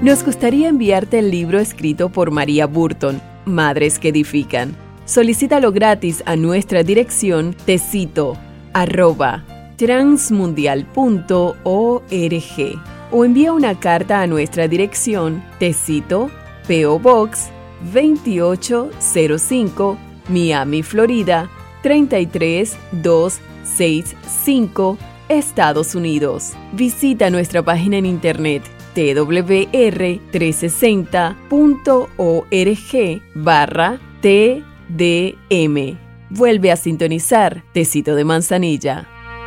Nos gustaría enviarte el libro escrito por María Burton, Madres que Edifican. Solicítalo gratis a nuestra dirección tecito@transmundial.org o envía una carta a nuestra dirección Tecito, P.O. Box 2805, Miami, Florida 33265, Estados Unidos. Visita nuestra página en internet twr360.org/TDM. Vuelve a sintonizar Tecito de Manzanilla.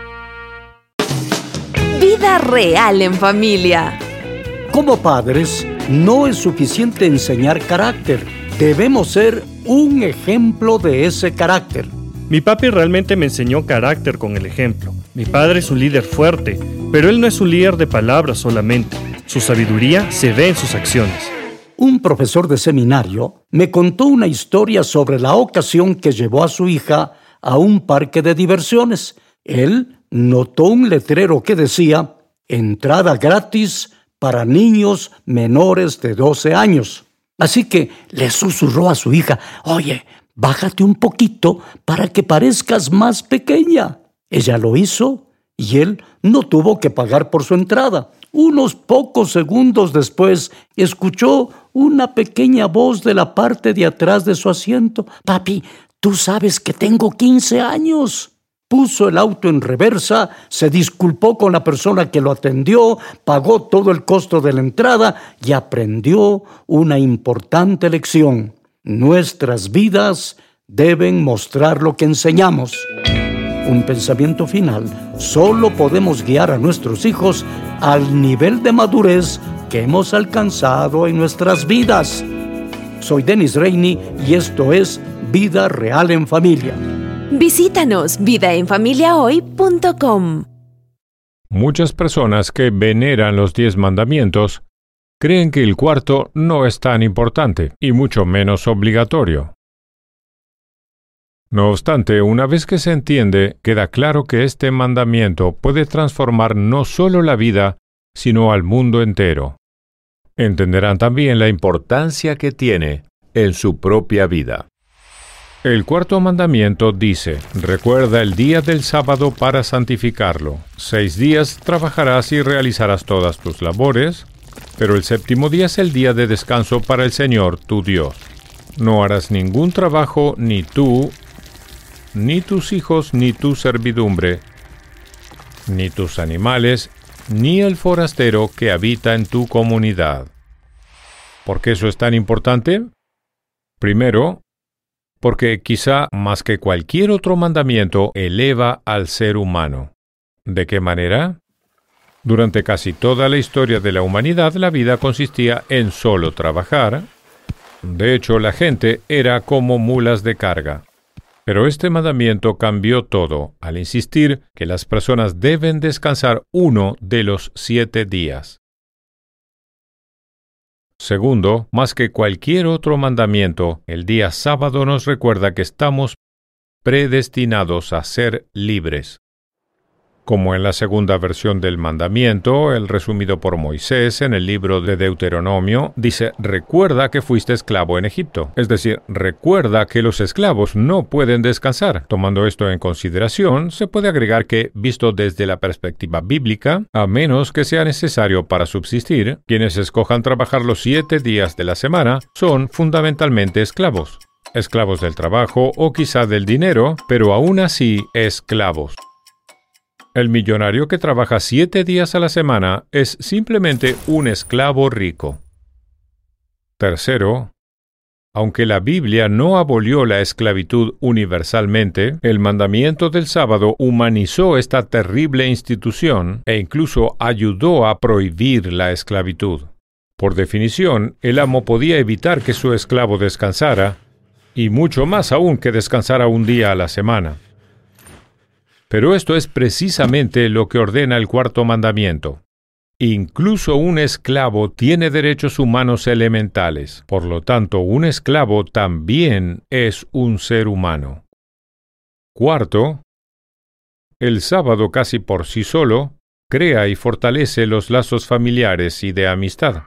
Vida real en familia. Como padres, no es suficiente enseñar carácter. Debemos ser un ejemplo de ese carácter. Mi papi realmente me enseñó carácter con el ejemplo. Mi padre es un líder fuerte, pero él no es un líder de palabras solamente. Su sabiduría se ve en sus acciones. Un profesor de seminario me contó una historia sobre la ocasión que llevó a su hija a un parque de diversiones. Él notó un letrero que decía: entrada gratis para niños menores de 12 años. Así que le susurró a su hija: oye, bájate un poquito para que parezcas más pequeña. Ella lo hizo y él no tuvo que pagar por su entrada. Unos pocos segundos después, escuchó una pequeña voz de la parte de atrás de su asiento: papi, tú sabes que tengo 15 años. Puso el auto en reversa, se disculpó con la persona que lo atendió, pagó todo el costo de la entrada y aprendió una importante lección. Nuestras vidas deben mostrar lo que enseñamos. Un pensamiento final: solo podemos guiar a nuestros hijos al nivel de madurez que hemos alcanzado en nuestras vidas. Soy Dennis Rainey y esto es Vida Real en Familia. Visítanos vidaenfamiliahoy.com. Muchas personas que veneran los 10 mandamientos creen que el cuarto no es tan importante y mucho menos obligatorio. No obstante, una vez que se entiende, queda claro que este mandamiento puede transformar no solo la vida, sino al mundo entero. Entenderán también la importancia que tiene en su propia vida. El cuarto mandamiento dice: recuerda el día del sábado para santificarlo. 6 días trabajarás y realizarás todas tus labores, pero el séptimo día es el día de descanso para el Señor tu Dios. No harás ningún trabajo, ni tú, ni tus hijos, ni tu servidumbre, ni tus animales, ni el forastero que habita en tu comunidad. ¿Por qué eso es tan importante? Primero, porque quizá más que cualquier otro mandamiento eleva al ser humano. ¿De qué manera? Durante casi toda la historia de la humanidad, la vida consistía en solo trabajar. De hecho, la gente era como mulas de carga. Pero este mandamiento cambió todo al insistir que las personas deben descansar uno de los 7 días. Segundo, más que cualquier otro mandamiento, el día sábado nos recuerda que estamos predestinados a ser libres. Como en la segunda versión del mandamiento, el resumido por Moisés en el libro de Deuteronomio, dice: recuerda que fuiste esclavo en Egipto. Es decir, recuerda que los esclavos no pueden descansar. Tomando esto en consideración, se puede agregar que, visto desde la perspectiva bíblica, a menos que sea necesario para subsistir, quienes escojan trabajar los 7 días de la semana son fundamentalmente esclavos. Esclavos del trabajo o quizá del dinero, pero aún así esclavos. El millonario que trabaja 7 días a la semana es simplemente un esclavo rico. Tercero, aunque la Biblia no abolió la esclavitud universalmente, el mandamiento del sábado humanizó esta terrible institución e incluso ayudó a prohibir la esclavitud. Por definición, el amo podía evitar que su esclavo descansara, y mucho más aún que descansara un día a la semana. Pero esto es precisamente lo que ordena el cuarto mandamiento. Incluso un esclavo tiene derechos humanos elementales. Por lo tanto, un esclavo también es un ser humano. Cuarto, el sábado casi por sí solo crea y fortalece los lazos familiares y de amistad.